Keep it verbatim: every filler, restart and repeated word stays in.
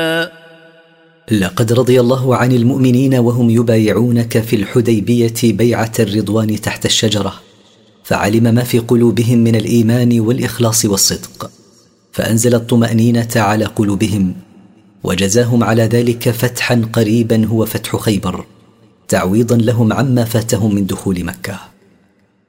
لقد رضي الله عن المؤمنين وهم يبايعونك في الحديبية بيعة الرضوان تحت الشجرة، فعلم ما في قلوبهم من الإيمان والإخلاص والصدق، فأنزل الطمأنينة على قلوبهم، وجزاهم على ذلك فتحا قريبا هو فتح خيبر، تعويضا لهم عما فاتهم من دخول مكة.